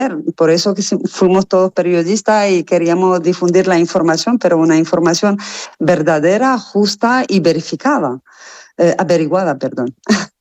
Por eso que fuimos todos periodistas y queríamos difundir la información, pero una información verdadera, justa y averiguada, perdón.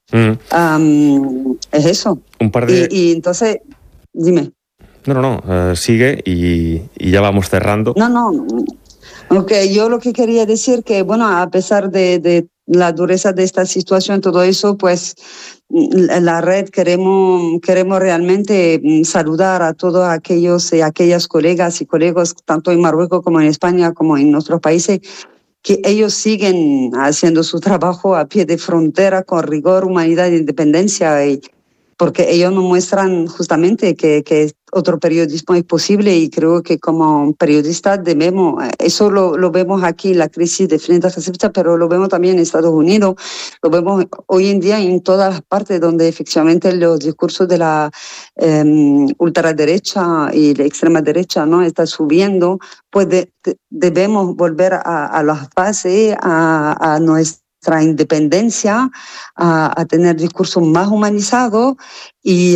Es eso. Y entonces, dime. No, sigue y ya vamos cerrando. No. Okay, yo lo que quería decir que, bueno, a pesar de la dureza de esta situación, todo eso, pues la red queremos realmente saludar a todos aquellos y aquellas colegas y colegas, tanto en Marruecos como en España, como en otros países, que ellos siguen haciendo su trabajo a pie de frontera con rigor, humanidad e independencia, porque ellos nos muestran justamente que otro periodismo es posible, y creo que como periodistas debemos, eso lo vemos aquí, la crisis de frente a Gaza, pero lo vemos también en Estados Unidos, lo vemos hoy en día en todas las partes donde efectivamente los discursos de la ultraderecha y la extrema derecha, ¿no?, están subiendo, pues debemos volver a las bases, a nuestra independencia, a tener discursos más humanizados y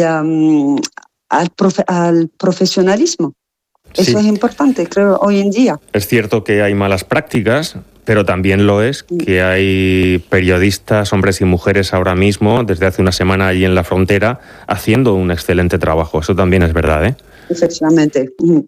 al profesionalismo. Eso es importante, creo, hoy en día. Es cierto que hay malas prácticas, pero también lo es que hay periodistas, hombres y mujeres ahora mismo, desde hace una semana allí en la frontera, haciendo un excelente trabajo. Eso también es verdad, ¿eh? Efectivamente.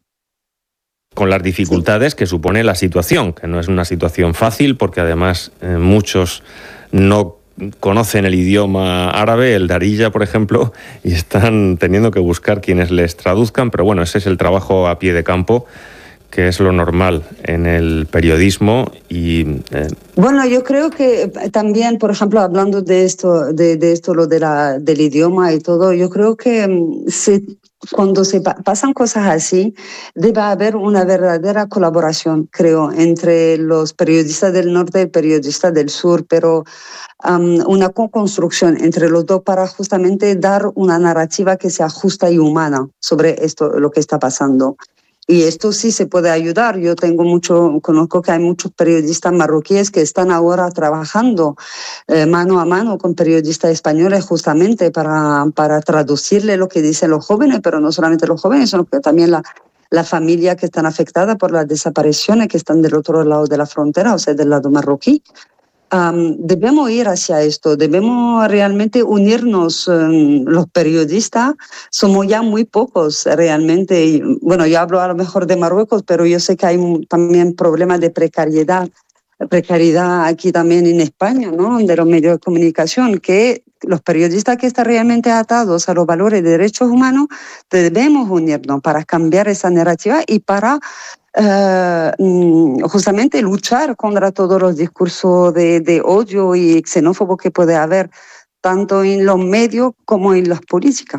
Con las dificultades que supone la situación, que no es una situación fácil, porque además muchos no conocen el idioma árabe, el darija, por ejemplo, y están teniendo que buscar quienes les traduzcan, pero bueno, ese es el trabajo a pie de campo, que es lo normal en el periodismo. Bueno, yo creo que también, por ejemplo, hablando de esto, lo del idioma y todo, yo creo que cuando se pasan cosas así, debe haber una verdadera colaboración, creo, entre los periodistas del norte y periodistas del sur, pero una co-construcción entre los dos para justamente dar una narrativa que sea justa y humana sobre esto, lo que está pasando. Y esto sí se puede ayudar. Yo conozco que hay muchos periodistas marroquíes que están ahora trabajando mano a mano con periodistas españoles justamente para traducirle lo que dicen los jóvenes, pero no solamente los jóvenes, sino que también la familia que están afectadas por las desapariciones que están del otro lado de la frontera, o sea, del lado marroquí. Debemos ir hacia esto, debemos realmente unirnos. Los periodistas somos ya muy pocos realmente. Y, bueno, yo hablo a lo mejor de Marruecos, pero yo sé que hay también problemas de precariedad aquí también en España, ¿no?, de los medios de comunicación, que los periodistas que están realmente atados a los valores de derechos humanos debemos unirnos para cambiar esa narrativa y para justamente luchar contra todos los discursos de odio y xenófobo que puede haber tanto en los medios como en las políticas.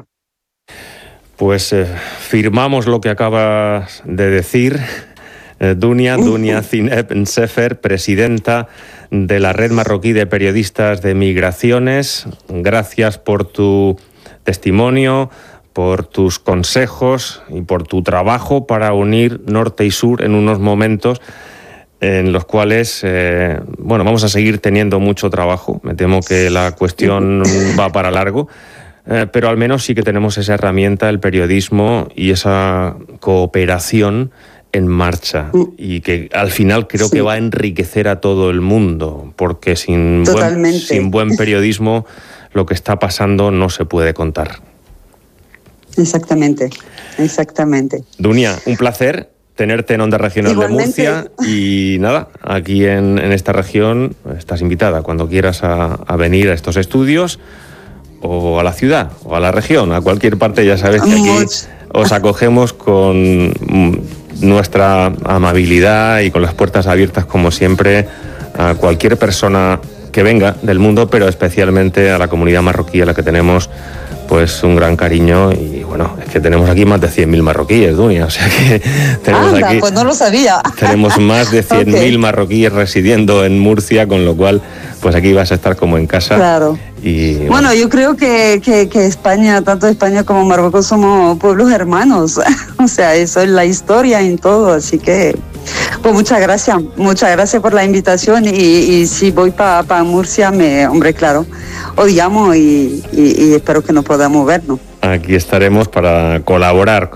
Pues firmamos lo que acabas de decir, Dunia Zineb Nsefer, presidenta de la Red Marroquí de Periodistas de Migraciones. Gracias por tu testimonio, por tus consejos y por tu trabajo para unir norte y sur en unos momentos en los cuales, vamos a seguir teniendo mucho trabajo. Me temo que la cuestión va para largo, pero al menos sí que tenemos esa herramienta, el periodismo y esa cooperación en marcha, y que al final creo que va a enriquecer a todo el mundo, porque sin buen periodismo lo que está pasando no se puede contar. Exactamente. Dunia, un placer tenerte en Onda Regional Igualmente. De Murcia, y nada, aquí en esta región estás invitada cuando quieras a venir a estos estudios, o a la ciudad, o a la región, a cualquier parte. Ya sabes que aquí os acogemos con nuestra amabilidad y con las puertas abiertas, como siempre, a cualquier persona que venga del mundo, pero especialmente a la comunidad marroquí, a la que tenemos pues un gran cariño. Y bueno, es que tenemos aquí más de 100.000 marroquíes, Dunia, o sea que tenemos aquí, pues no lo sabía. Tenemos más de 100.000 marroquíes residiendo en Murcia, con lo cual pues aquí vas a estar como en casa. Claro. Y bueno, yo creo que España, tanto España como Marruecos, somos pueblos hermanos. O sea, eso es la historia en todo, así que pues muchas gracias por la invitación, y si voy para Murcia, hombre, claro, os llamo y espero que nos podamos vernos. Aquí estaremos para colaborar